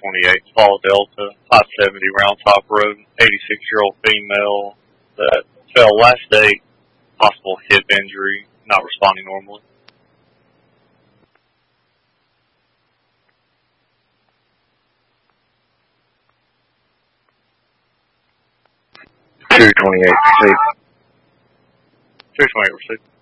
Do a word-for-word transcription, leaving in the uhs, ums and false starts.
twenty-eight, Fall Delta, five seventy Round Top Road, eighty-six-year-old female that fell last date, possible hip injury, not responding normally. two twenty-eight, proceed. two twenty-eight, proceed.